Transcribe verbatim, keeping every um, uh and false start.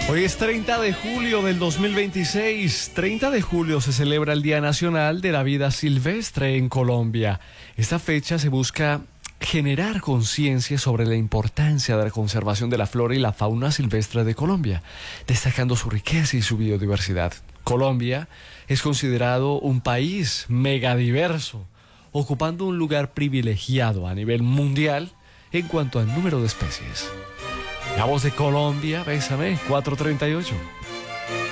Hoy es treinta de julio del dos mil veintiséis. treinta de julio se celebra el Día Nacional de la Vida Silvestre en Colombia. Esta fecha se busca generar conciencia sobre la importancia de la conservación de la flora y la fauna silvestre de Colombia, destacando su riqueza y su biodiversidad. Colombia es considerado un país megadiverso, ocupando un lugar privilegiado a nivel mundial en cuanto al número de especies. La voz de Colombia, bésame, cuatro treinta y ocho.